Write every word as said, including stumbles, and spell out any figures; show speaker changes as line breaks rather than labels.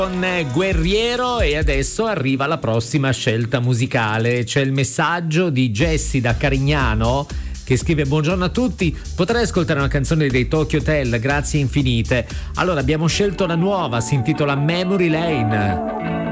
Con Guerriero, e adesso arriva la prossima scelta musicale. C'è il messaggio di Jessie da Carignano che scrive: buongiorno a tutti, potrei ascoltare una canzone dei Tokyo Hotel, grazie infinite. Allora abbiamo scelto la nuova, si intitola Memory Lane.